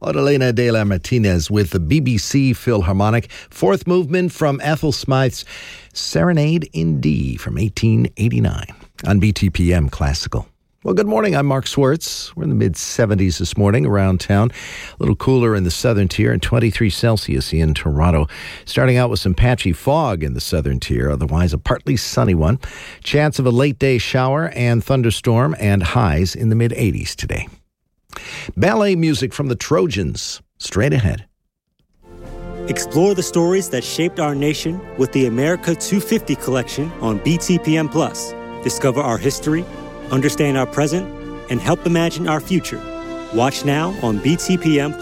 Odalena de la Martinez with the BBC Philharmonic. Fourth movement from Ethel Smythe's Serenade in D from 1889 on BTPM Classical. Well, good morning. I'm Mark Swartz. We're in the mid-70s this morning around town. A little cooler in the southern tier and 23 Celsius in Toronto. Starting out with some patchy fog in the southern tier, otherwise a partly sunny one. Chance of a late-day shower and thunderstorm and highs in the mid-80s today. Ballet music from the Trojans. Straight ahead. Explore the stories that shaped our nation with the America 250 collection on BTPM+. Discover our history, understand our present, and help imagine our future. Watch now on BTPM+.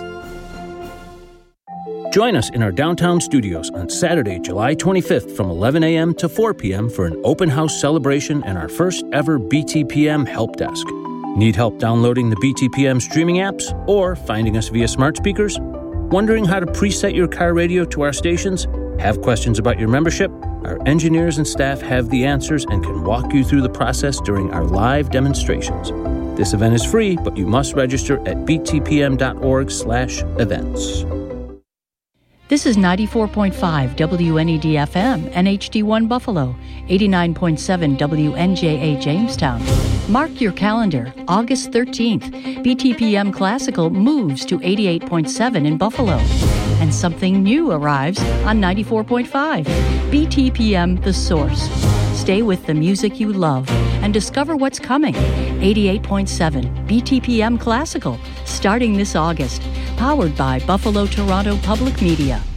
Join us in our downtown studios on Saturday, July 25th from 11 a.m. to 4 p.m. for an open house celebration and our first ever BTPM Help Desk. Need help downloading the BTPM streaming apps or finding us via smart speakers? Wondering how to preset your car radio to our stations? Have questions about your membership? Our engineers and staff have the answers and can walk you through the process during our live demonstrations. This event is free, but you must register at btpm.org/events. This is 94.5 WNED-FM, NHD1 Buffalo, 89.7 WNJA Jamestown. Mark your calendar, August 13th, BTPM Classical moves to 88.7 in Buffalo. And something new arrives on 94.5, BTPM The Source. Stay with the music you love and discover what's coming. 88.7 BTPM Classical, starting this August. Powered by Buffalo Toronto Public Media.